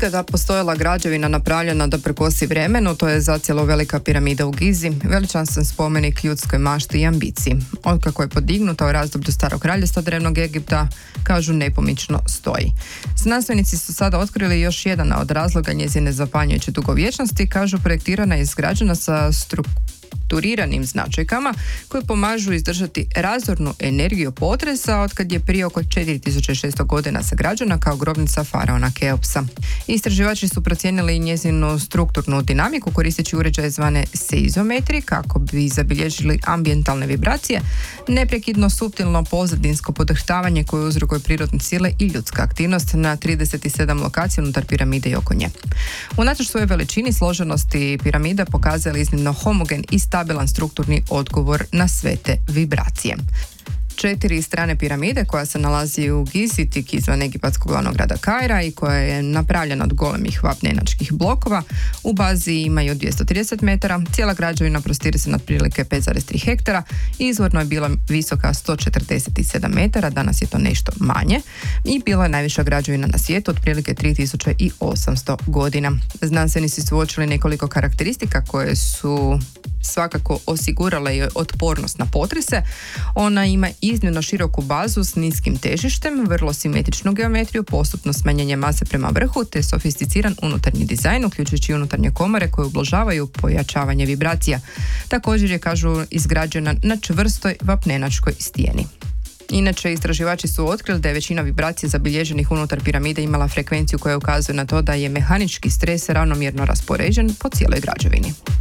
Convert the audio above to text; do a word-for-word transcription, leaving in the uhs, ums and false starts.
Ikada postojala građevina napravljena da prekosi vremenu, to je zacijelo velika piramida u Gizi, veličanstven spomenik ljudskoj mašti i ambiciji. Otkako je podignuta u razdoblju Starog kraljevstva Drevnog Egipta, kažu nepomično stoji. Znanstvenici su sada otkrili još jedan od razloga njezine zapanjujuće dugovječnosti, kažu projektirana je izgrađena sa strukturiranim značajkama koje pomažu izdržati razornu energiju potresa otkad je prije oko četiri tisuće šesto godina sagrađena kao grobnica faraona Keopsa. Istraživači su procijenili njezinu strukturnu dinamiku koristeći uređaje zvane seizometri kako bi zabilježili ambijentalne vibracije, neprekidno suptilno pozadinsko podrhtavanje koje uzrokuje prirodne sile i ljudska aktivnost na trideset sedam lokacija unutar piramide i oko nje. Unatoč svoje veličini, složenosti piramida pokazali iznimno homogen i stabilan strukturni odgovor na sve te vibracije. Četiri strane piramide koja se nalazi u Gizi, tik izvan egipatskog glavnog grada Kaira i koja je napravljena od golemih vapnenačkih blokova, u bazi imaju dvjesto trideset metara, cijela građevina prostire se na otprilike pet zarez tri hektara, izvorno je bila visoka sto četrdeset sedam metara, danas je to nešto manje i bila je najviša građevina na svijetu, otprilike tri tisuće osamsto godina. Znanstvenici su uočili nekoliko karakteristika koje su svakako osigurale joj otpornost na potrese. Ona ima iznimno široku bazu s niskim težištem, vrlo simetričnu geometriju, postupno smanjenje mase prema vrhu te sofisticiran unutarnji dizajn, uključujući unutarnje komore koje ublažavaju pojačavanje vibracija. Također je, kažu, izgrađena na čvrstoj vapnenačkoj stijeni. Inače, istraživači su otkrili da je većina vibracija zabilježenih unutar piramide imala frekvenciju koja ukazuje na to da je mehanički stres ravnomjerno raspoređen po cijeloj građevini.